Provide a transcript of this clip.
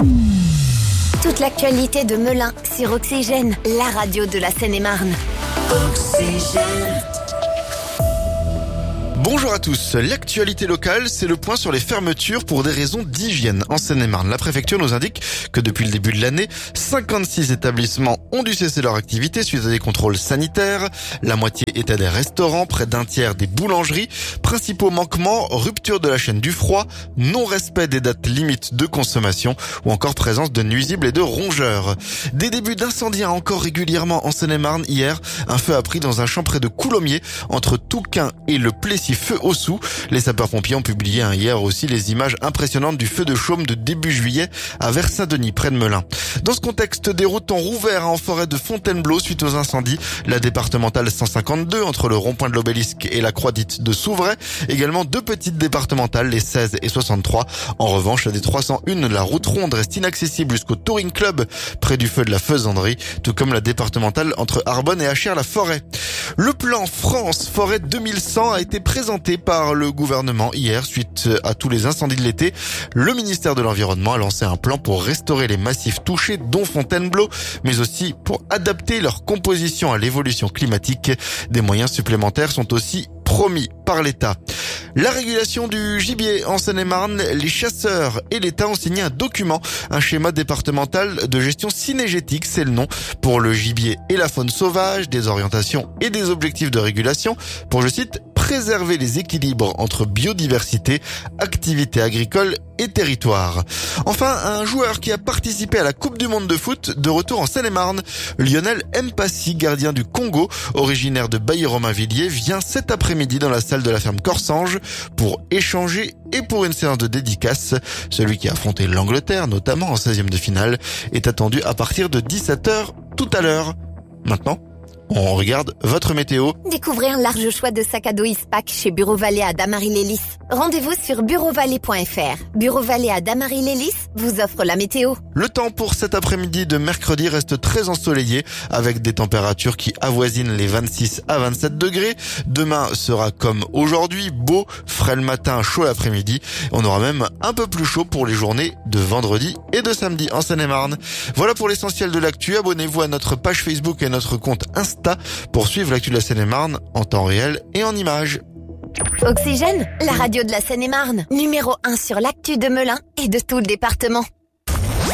Toute l'actualité de Melun sur Oxygène, la radio de la Seine-et-Marne. Oxygène. Bonjour à tous. L'actualité locale, c'est le point sur les fermetures pour des raisons d'hygiène en Seine-et-Marne. La préfecture nous indique que depuis le début de l'année, 56 établissements ont dû cesser leur activité suite à des contrôles sanitaires. La moitié étaient des restaurants, près d'un tiers des boulangeries. Principaux manquements, rupture de la chaîne du froid, non-respect des dates limites de consommation ou encore présence de nuisibles et de rongeurs. Des débuts d'incendie encore régulièrement en Seine-et-Marne. Hier, un feu a pris dans un champ près de Coulommiers, entre Touquin et le Plessis-Feu-Aussou. Les sapeurs-pompiers ont publié hier aussi les images impressionnantes du feu de chaume de début juillet à Vers-Saint-Denis, près de Melun. Dans ce contexte, des routes ont rouvert en forêt de Fontainebleau suite aux incendies. La départementale 152 entre le rond-point de l'Obélisque et la croix-dite de Souvray. Également deux petites départementales, les 16 et 63. En revanche, la D301, la route ronde, reste inaccessible jusqu'au Touring Club, près du feu de la Faisanderie, tout comme la départementale entre Arbonne et Achères-la-Forêt. Le plan France Forêt 2100 a été présenté par le gouvernement hier suite à tous les incendies de l'été. Le ministère de l'Environnement a lancé un plan pour restaurer les massifs touchés, dont Fontainebleau, mais aussi pour adapter leur composition à l'évolution climatique. Des moyens supplémentaires sont aussi promis par l'État. La régulation du gibier en Seine-et-Marne, les chasseurs et l'État ont signé un document, un schéma départemental de gestion cynégétique, c'est le nom, pour le gibier et la faune sauvage, des orientations et des objectifs de régulation pour, je cite, préserver les équilibres entre biodiversité, activité agricole et territoire. Enfin, un joueur qui a participé à la Coupe du Monde de foot, de retour en Seine-et-Marne, Lionel Mpassi, gardien du Congo, originaire de Bailly-Romainvilliers, vient cet après-midi dans la salle de la ferme Corsange pour échanger et pour une séance de dédicace. Celui qui a affronté l'Angleterre, notamment en 16e de finale, est attendu à partir de 17h tout à l'heure. Maintenant, on regarde votre météo. Découvrez un large choix de sacs à dos Ispac chez Bureau Vallée à Damary-Lélis. Rendez-vous sur bureauvalet.fr. Bureau Vallée à Damary-Lélis vous offre la météo. Le temps pour cet après-midi de mercredi reste très ensoleillé avec des températures qui avoisinent les 26 à 27 degrés. Demain sera comme aujourd'hui, beau, frais le matin, chaud l'après-midi. On aura même un peu plus chaud pour les journées de vendredi et de samedi en Seine-et-Marne. Voilà pour l'essentiel de l'actu. Abonnez-vous à notre page Facebook et notre compte Insta pour suivre l'actu de la Seine-et-Marne en temps réel et en images. Oxygène, la radio de la Seine-et-Marne, numéro 1 sur l'actu de Melun et de tout le département.